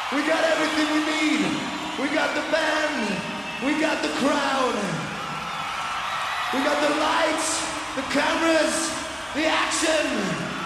We got everything we need. We got the band. We got the crowd. We got the lights, the cameras, the action.